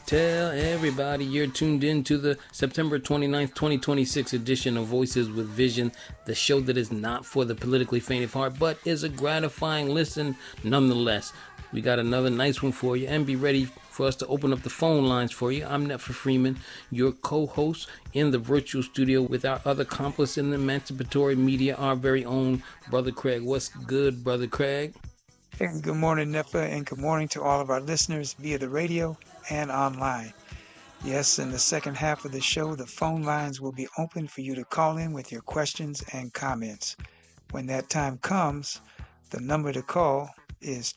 Tell everybody you're tuned in to the September 29th, 2026 edition of Voices with Vision, the show that is not for the politically faint of heart, but is a gratifying listen nonetheless. We got another nice one for you, and be ready for us to open up the phone lines for you. I'm Netfa Freeman, your co-host in the virtual studio with our other accomplice in the emancipatory media, our very own Brother Craig. What's good, Brother Craig? Hey, good morning, Netfa, and good morning to all of our listeners via the radio and online. Yes, in the second half of the show, the phone lines will be open for you to call in with your questions and comments. When that time comes, the number to call is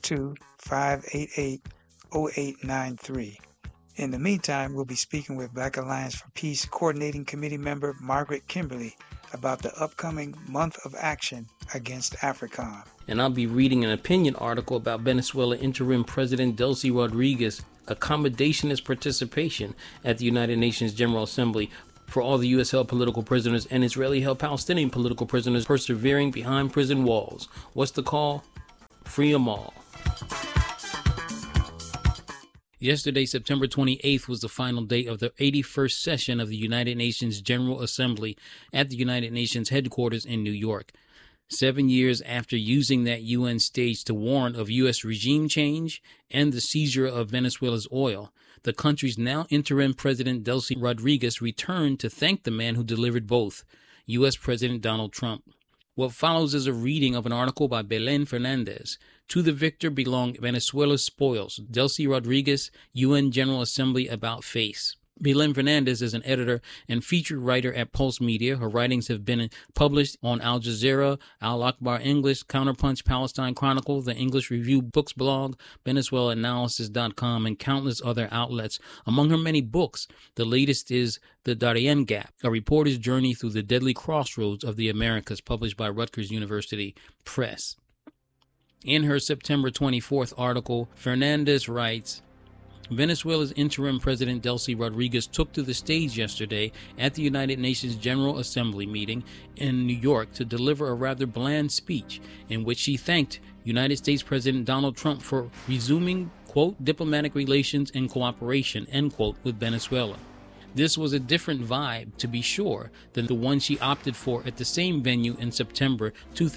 202-588-0893. In the meantime, we'll be speaking with Black Alliance for Peace Coordinating Committee member Margaret Kimberly about the upcoming month of action against AFRICOM. And I'll be reading an opinion article about Venezuela interim President Delcy Rodriguez accommodationist participation at the United Nations General Assembly for all the U.S.-held political prisoners and Israeli-held Palestinian political prisoners persevering behind prison walls. What's the call? Free them all. Yesterday, September 28th, was the final day of the 81st session of the United Nations General Assembly at the United Nations headquarters in New York. 7 years after using that UN stage to warn of U.S. regime change and the seizure of Venezuela's oil, the country's now interim President Delcy Rodriguez returned to thank the man who delivered both, U.S. President Donald Trump. What follows is a reading of an article by Belén Fernandez. To the victor belong Venezuela's spoils. Delcy Rodriguez, UN General Assembly about face. Belén Fernandez is an editor and featured writer at Pulse Media. Her writings have been published on Al Jazeera, Al Akbar English, Counterpunch, Palestine Chronicle, the English Review Books blog, VenezuelaAnalysis.com, and countless other outlets. Among her many books, the latest is The Darien Gap, a reporter's journey through the deadly crossroads of the Americas, published by Rutgers University Press. In her September 24th article, Fernandez writes, Venezuela's interim President Delcy Rodriguez took to the stage yesterday at the United Nations General Assembly meeting in New York to deliver a rather bland speech in which she thanked United States President Donald Trump for resuming, quote, diplomatic relations and cooperation, end quote, with Venezuela. This was a different vibe, to be sure, than the one she opted for at the same venue in September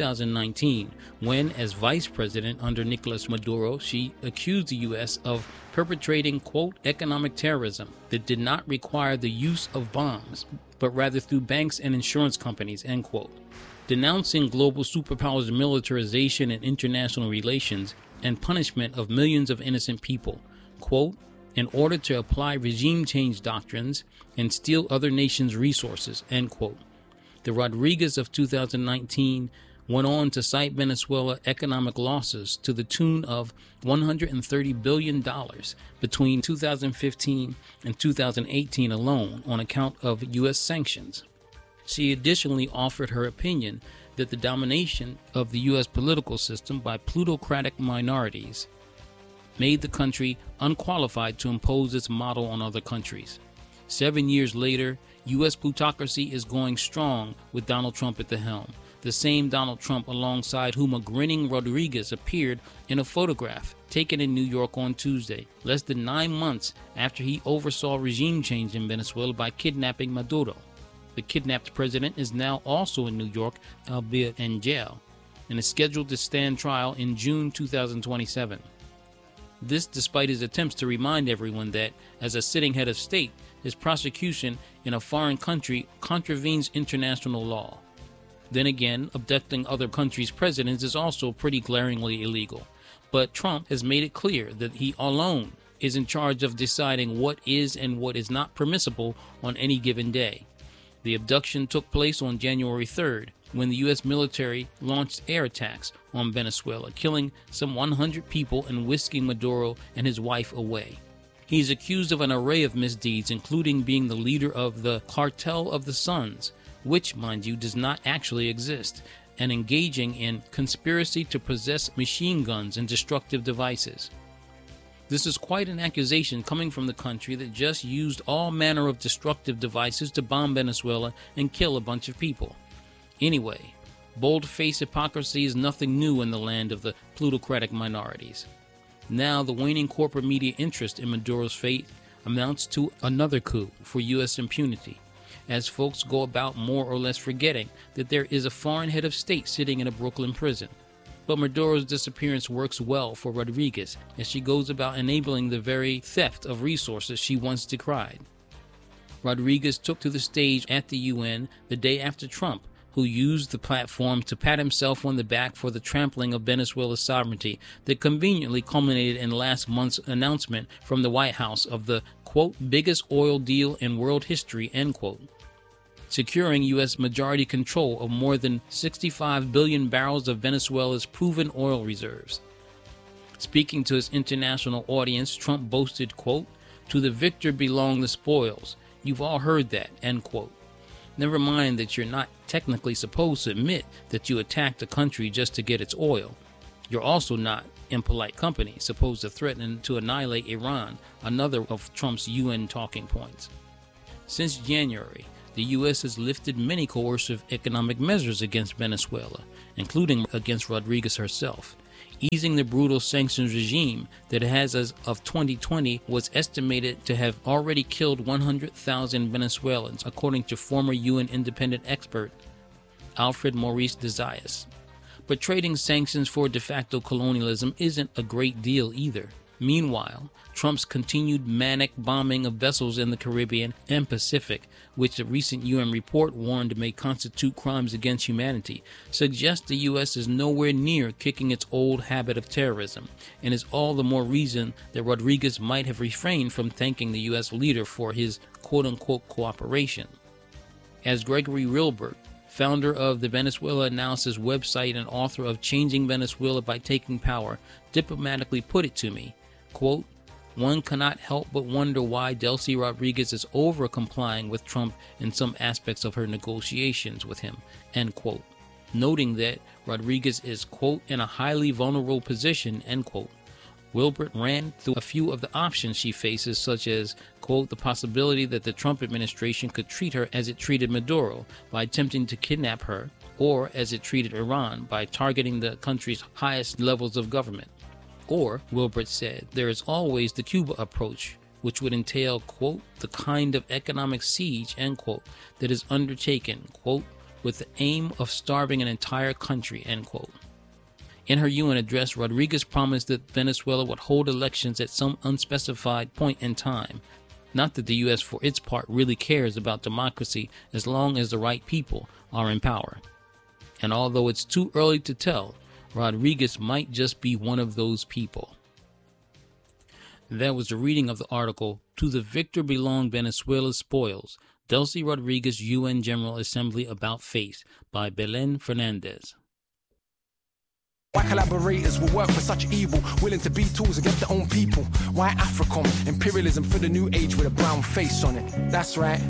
2019, when, as vice president under Nicolas Maduro, she accused the U.S. of perpetrating, quote, economic terrorism that did not require the use of bombs, but rather through banks and insurance companies, end quote. Denouncing global superpowers' militarization and international relations and punishment of millions of innocent people, quote, in order to apply regime change doctrines and steal other nations' resources, end quote. The Rodriguez of 2019 went on to cite Venezuela economic losses to the tune of $130 billion between 2015 and 2018 alone on account of U.S. sanctions. She additionally offered her opinion that the domination of the U.S. political system by plutocratic minorities made the country unqualified to impose its model on other countries. 7 years later, U.S. plutocracy is going strong with Donald Trump at the helm. The same Donald Trump alongside whom a grinning Rodriguez appeared in a photograph taken in New York on Tuesday, less than 9 months after he oversaw regime change in Venezuela by kidnapping Maduro. The kidnapped president is now also in New York, albeit in jail, and is scheduled to stand trial in June 2027. This despite his attempts to remind everyone that, as a sitting head of state, his prosecution in a foreign country contravenes international law. Then again, abducting other countries' presidents is also pretty glaringly illegal. But Trump has made it clear that he alone is in charge of deciding what is and what is not permissible on any given day. The abduction took place on January 3rd, when the U.S. military launched air attacks on Venezuela, killing some 100 people and whisking Maduro and his wife away. He is accused of an array of misdeeds, including being the leader of the Cartel of the Suns, which, mind you, does not actually exist, and engaging in conspiracy to possess machine guns and destructive devices. This is quite an accusation coming from the country that just used all manner of destructive devices to bomb Venezuela and kill a bunch of people. Anyway, bold-faced hypocrisy is nothing new in the land of the plutocratic minorities. Now, the waning corporate media interest in Maduro's fate amounts to another coup for U.S. impunity, as folks go about more or less forgetting that there is a foreign head of state sitting in a Brooklyn prison. But Maduro's disappearance works well for Rodriguez as she goes about enabling the very theft of resources she once decried. Rodriguez took to the stage at the UN the day after Trump, who used the platform to pat himself on the back for the trampling of Venezuela's sovereignty that conveniently culminated in last month's announcement from the White House of the, quote, biggest oil deal in world history, end quote, securing U.S. majority control of more than 65 billion barrels of Venezuela's proven oil reserves. Speaking to his international audience, Trump boasted, quote, to the victor belong the spoils. You've all heard that, end quote. Never mind that you're not technically supposed to admit that you attacked a country just to get its oil. You're also not, in polite company, supposed to threaten to annihilate Iran, another of Trump's UN talking points. Since January, the U.S. has lifted many coercive economic measures against Venezuela, including against Rodriguez herself, easing the brutal sanctions regime that has, as of 2020, was estimated to have already killed 100,000 Venezuelans, according to former UN independent expert Alfred Maurice de Zayas. But trading sanctions for de facto colonialism isn't a great deal either. Meanwhile, Trump's continued manic bombing of vessels in the Caribbean and Pacific, which a recent UN report warned may constitute crimes against humanity, suggests the U.S. is nowhere near kicking its old habit of terrorism, and is all the more reason that Rodriguez might have refrained from thanking the U.S. leader for his quote-unquote cooperation. As Gregory Rilbert, founder of the Venezuela Analysis website and author of Changing Venezuela by Taking Power, diplomatically put it to me, quote, one cannot help but wonder why Delcy Rodriguez is over-complying with Trump in some aspects of her negotiations with him, end quote, noting that Rodriguez is, quote, in a highly vulnerable position, end quote. Wilbert ran through a few of the options she faces, such as, quote, the possibility that the Trump administration could treat her as it treated Maduro by attempting to kidnap her, or as it treated Iran by targeting the country's highest levels of government. Or, Wilbert said, there is always the Cuba approach, which would entail, quote, the kind of economic siege, end quote, that is undertaken, quote, with the aim of starving an entire country, end quote. In her UN address, Rodriguez promised that Venezuela would hold elections at some unspecified point in time. Not that the U.S., for its part, really cares about democracy as long as the right people are in power. And although it's too early to tell, Rodriguez might just be one of those people. That was the reading of the article, To the Victor Belong Venezuela's Spoils, Delcy Rodriguez UN General Assembly About Face, by Belen Fernandez. Why collaborators will work for such evil, willing to be tools against their own people? Why AFRICOM, imperialism for the new age with a brown face on it? That's right.